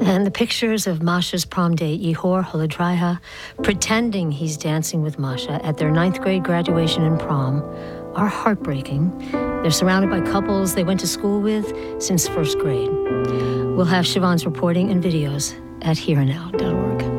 And the pictures of Masha's prom date, Yehor Holodryaha, pretending he's dancing with Masha at their 9th grade graduation and prom, are heartbreaking. They're surrounded by couples they went to school with since 1st grade. We'll have Siobhan's reporting and videos at hereandnow.org.